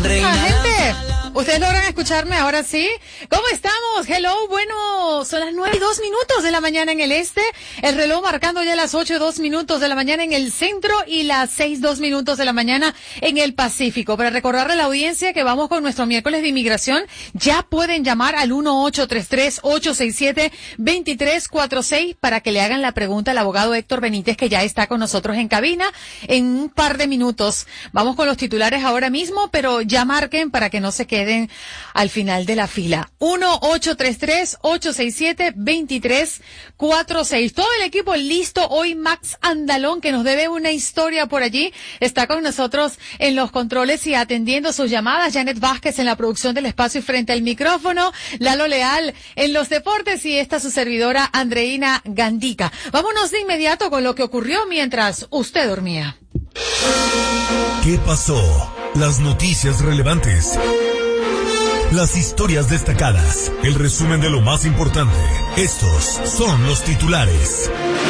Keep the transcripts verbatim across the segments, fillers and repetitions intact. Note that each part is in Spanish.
Reina. Ah, gente, ustedes logran escucharme ahora sí. ¿Cómo estamos? Hello, bueno, son las nueve y dos minutos de la mañana en el este, el reloj marcando ya las ocho y dos minutos de la mañana en el centro y las seis y dos minutos de la mañana en el Pacífico. Para recordarle a la audiencia que vamos con nuestro miércoles de inmigración, ya pueden llamar al uno ocho tres tres, ocho seis siete, dos tres cuatro seis para que le hagan la pregunta al abogado Héctor Benítez, que ya está con nosotros en cabina en un par de minutos. Vamos con los titulares ahora mismo, pero ya marquen para que no se queden al final de la fila. uno ocho tres tres, ocho seis siete, dos tres cuatro seis. Todo el equipo listo. Hoy Max Andalón, que nos debe una historia por allí, está con nosotros en los controles y atendiendo sus llamadas. Janet Vázquez en la producción del espacio y frente al micrófono. Lalo Leal en los deportes y esta su servidora Andreina Gandica. Vámonos de inmediato con lo que ocurrió mientras usted dormía. ¿Qué pasó? Las noticias relevantes. Las historias destacadas. El resumen de lo más importante. Estos son los titulares.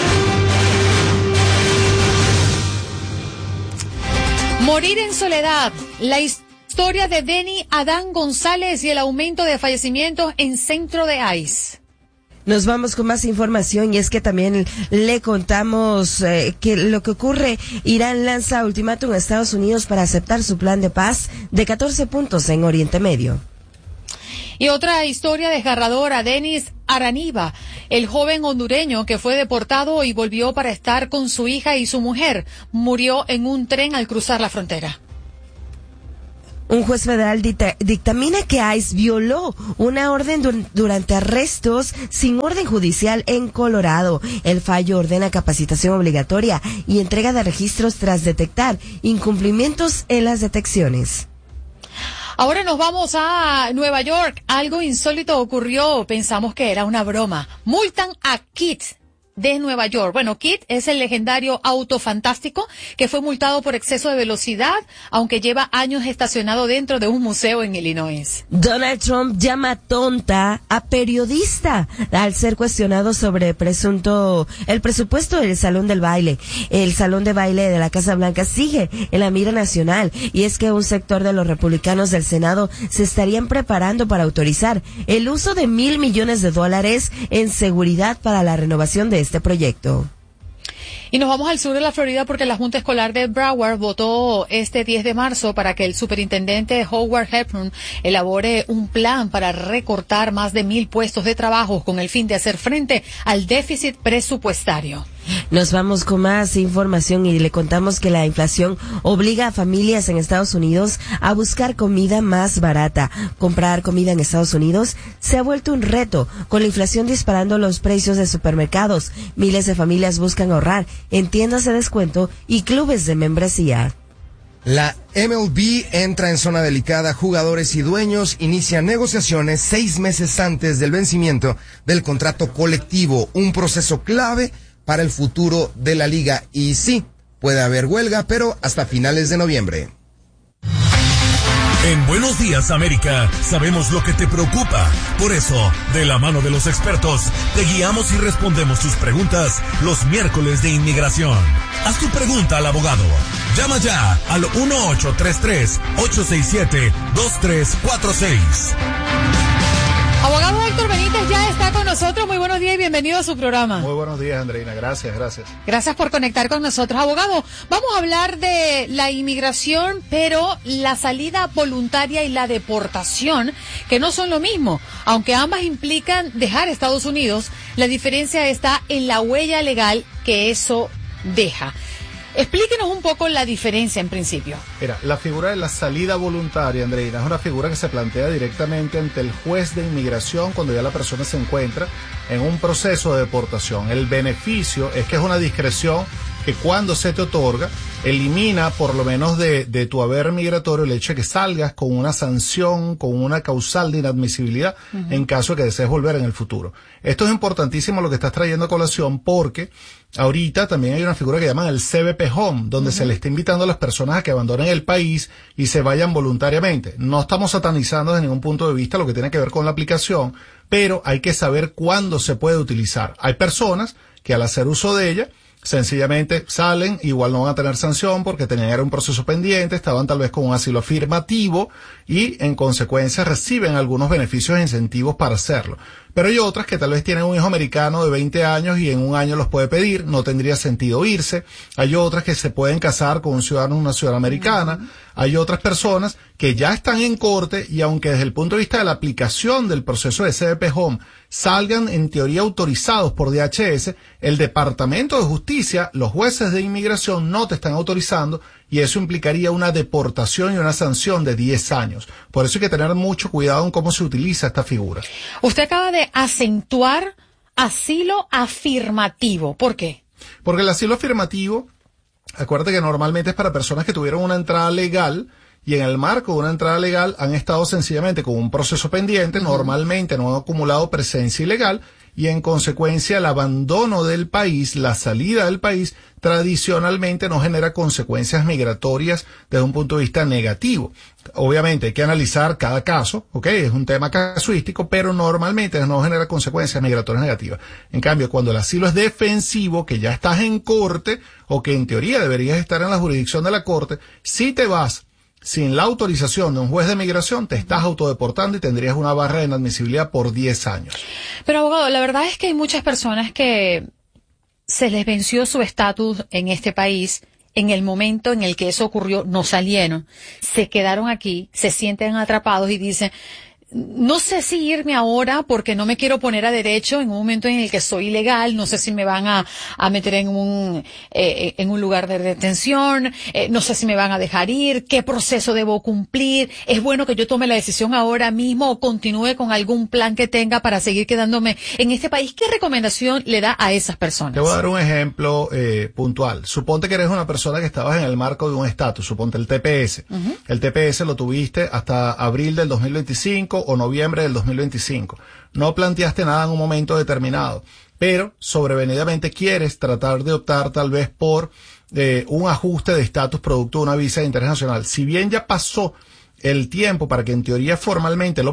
Morir en soledad. La historia de Denny Adán González y el aumento de fallecimientos en centro de ICE. Nos vamos con más información y es que también le contamos eh, que lo que ocurre, Irán lanza ultimátum a Estados Unidos para aceptar su plan de paz de catorce puntos en Oriente Medio. Y otra historia desgarradora, Denis Araniba, el joven hondureño que fue deportado y volvió para estar con su hija y su mujer, murió en un tren al cruzar la frontera. Un juez federal dicta, dictamina que ICE violó una orden dur- durante arrestos sin orden judicial en Colorado. El fallo ordena capacitación obligatoria y entrega de registros tras detectar incumplimientos en las detecciones. Ahora nos vamos a Nueva York. Algo insólito ocurrió. Pensamos que era una broma. Multan a Kit de Nueva York. Bueno, Kit es el legendario auto fantástico que fue multado por exceso de velocidad, aunque lleva años estacionado dentro de un museo en Illinois. Donald Trump llama tonta a periodista al ser cuestionado sobre presunto el presupuesto del salón del baile. El salón de baile de la Casa Blanca sigue en la mira nacional y es que un sector de los republicanos del Senado se estarían preparando para autorizar el uso de mil millones de dólares en seguridad para la renovación de este proyecto. Y nos vamos al sur de la Florida porque la Junta Escolar de Broward votó este diez de marzo para que el superintendente Howard Hepburn elabore un plan para recortar más de mil puestos de trabajo con el fin de hacer frente al déficit presupuestario. Nos vamos con más información y le contamos que la inflación obliga a familias en Estados Unidos a buscar comida más barata. Comprar comida en Estados Unidos se ha vuelto un reto, con la inflación disparando los precios de supermercados. Miles de familias buscan ahorrar en tiendas de descuento y clubes de membresía. La M L B entra en zona delicada. Jugadores y dueños inician negociaciones seis meses antes del vencimiento del contrato colectivo, un proceso clave para el futuro de la liga. Y sí, puede haber huelga, pero hasta finales de noviembre. En Buenos Días, América, sabemos lo que te preocupa. Por eso, de la mano de los expertos, te guiamos y respondemos tus preguntas los miércoles de inmigración. Haz tu pregunta al abogado. Llama ya al uno ocho tres tres, ocho seis siete, dos tres cuatro seis. Abogado Héctor Benítez ya está con nosotros. Muy buenos días y bienvenido a su programa. Muy buenos días, Andreina. Gracias, gracias. Gracias por conectar con nosotros. Abogado, vamos a hablar de la inmigración, pero la salida voluntaria y la deportación, que no son lo mismo. Aunque ambas implican dejar Estados Unidos, la diferencia está en la huella legal que eso deja. Explíquenos un poco la diferencia en principio. Mira, la figura de la salida voluntaria, Andreina, es una figura que se plantea directamente ante el juez de inmigración cuando ya la persona se encuentra en un proceso de deportación. El beneficio es que es una discreción que cuando se te otorga, elimina por lo menos de, de tu haber migratorio el hecho de que salgas con una sanción, con una causal de inadmisibilidad, uh-huh, en caso de que desees volver en el futuro. Esto es importantísimo lo que estás trayendo a colación porque ahorita también hay una figura que llaman el C B P Home, donde uh-huh se le está invitando a las personas a que abandonen el país y se vayan voluntariamente. No estamos satanizando desde ningún punto de vista lo que tiene que ver con la aplicación, pero hay que saber cuándo se puede utilizar. Hay personas que al hacer uso de ella sencillamente salen, igual no van a tener sanción porque tenían era un proceso pendiente, estaban tal vez con un asilo afirmativo y en consecuencia reciben algunos beneficios e incentivos para hacerlo. Pero hay otras que tal vez tienen un hijo americano de veinte años y en un año los puede pedir, no tendría sentido irse. Hay otras que se pueden casar con un ciudadano o una ciudadana americana. Uh-huh. Hay otras personas que ya están en corte y aunque desde el punto de vista de la aplicación del proceso de C B P Home salgan en teoría autorizados por D H S, el Departamento de Justicia, los jueces de inmigración no te están autorizando y eso implicaría una deportación y una sanción de diez años. Por eso hay que tener mucho cuidado en cómo se utiliza esta figura. Usted acaba de acentuar asilo afirmativo. ¿Por qué? Porque el asilo afirmativo, acuérdate que normalmente es para personas que tuvieron una entrada legal y en el marco de una entrada legal han estado sencillamente con un proceso pendiente, uh-huh. normalmente no han acumulado presencia ilegal y en consecuencia el abandono del país, la salida del país, tradicionalmente no genera consecuencias migratorias desde un punto de vista negativo. Obviamente hay que analizar cada caso, ¿ok? Es un tema casuístico, pero normalmente no genera consecuencias migratorias negativas. En cambio, cuando el asilo es defensivo, que ya estás en corte o que en teoría deberías estar en la jurisdicción de la corte, si te vas sin la autorización de un juez de migración, te estás autodeportando y tendrías una barra de inadmisibilidad por diez años. Pero abogado, la verdad es que hay muchas personas que se les venció su estatus en este país. En el momento en el que eso ocurrió, no salieron. Se quedaron aquí, se sienten atrapados y dicen, no sé si irme ahora porque no me quiero poner a derecho en un momento en el que soy ilegal, no sé si me van a, a meter en un, eh, en un lugar de detención, eh, no sé si me van a dejar ir, qué proceso debo cumplir, es bueno que yo tome la decisión ahora mismo o continúe con algún plan que tenga para seguir quedándome en este país. ¿Qué recomendación le da a esas personas? Te voy a dar un ejemplo eh, puntual. Suponte que eres una persona que estabas en el marco de un estatus, suponte el T P S. Uh-huh. El T P S lo tuviste hasta abril del dos mil veinticinco o noviembre del dos mil veinticinco. No planteaste nada en un momento determinado, pero sobrevenidamente quieres tratar de optar tal vez por eh, un ajuste de estatus producto de una visa internacional. Si bien ya pasó el tiempo para que en teoría formalmente lo